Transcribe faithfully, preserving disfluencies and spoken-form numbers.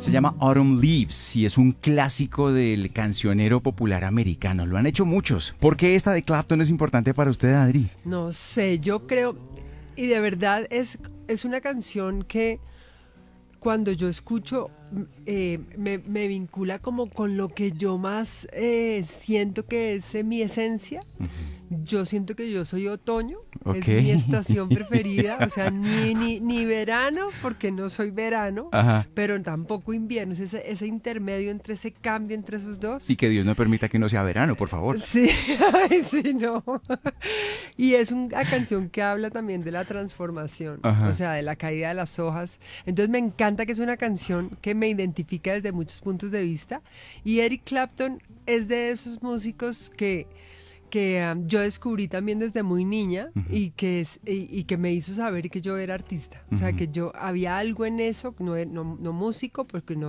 Se llama Autumn Leaves y es un clásico del cancionero popular americano. Lo han hecho muchos. ¿Por qué esta de Clapton es importante para usted, Adri? No sé, yo creo, y de verdad es, es una canción que cuando yo escucho eh, me, me vincula como con lo que yo más eh, siento que es eh, mi esencia. Yo siento que yo soy otoño, Ok. es mi estación preferida, o sea, ni, ni, ni verano, porque no soy verano, Ajá. pero tampoco invierno, es ese, ese intermedio entre ese cambio entre esos Y dos. que Dios no permita que no sea verano, por favor. Sí, ay, sí, no. Y es una canción que habla también de la transformación, o Ajá. sea, de la caída de las hojas. Entonces me encanta que es una canción que me identifica desde muchos puntos de vista. Y Eric Clapton es de esos músicos que que um, yo descubrí también desde muy niña Ujú. y que es y, y que me hizo saber que yo era artista, o sea, Ujú. que yo había algo en eso, no, no, no músico, porque no